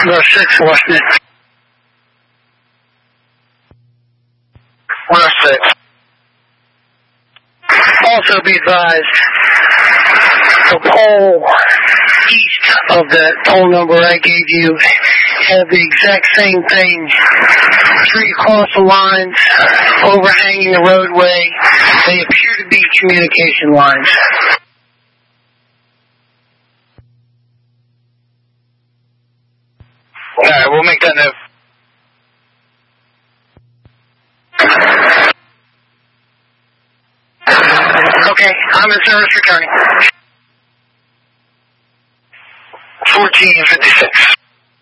Number 6, Washington. 106. Also be advised, the pole east of that pole number I gave you have the exact same thing. 3 across the lines, overhanging the roadway. They appear to be communication lines. Alright, we'll make that note. Okay, I'm in service returning. 1456.